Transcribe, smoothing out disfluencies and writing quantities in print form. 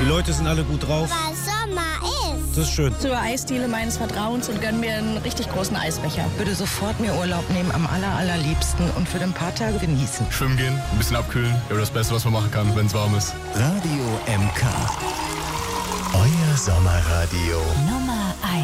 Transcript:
Die Leute sind alle gut drauf. Weil Sommer ist. Das ist schön. Zur Eisdiele meines Vertrauens und gönn mir einen richtig großen Eisbecher. Würde sofort mir Urlaub nehmen, am allerliebsten und für ein paar Tage genießen. Schwimmen gehen, ein bisschen abkühlen. Ja, das Beste, was man machen kann, wenn es warm ist. Radio MK. Euer Sommerradio. Nummer 1.